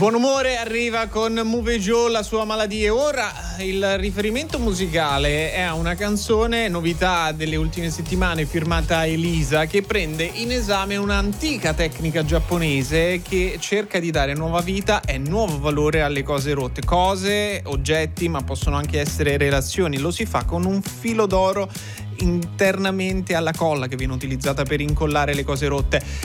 Buon umore arriva con Move Joe, la sua malattia. Ora il riferimento musicale è a una canzone, novità delle ultime settimane, firmata Elisa, che prende in esame un'antica tecnica giapponese che cerca di dare nuova vita e nuovo valore alle cose rotte. Cose, oggetti, ma possono anche essere relazioni. Lo si fa con un filo d'oro internamente alla colla che viene utilizzata per incollare le cose rotte.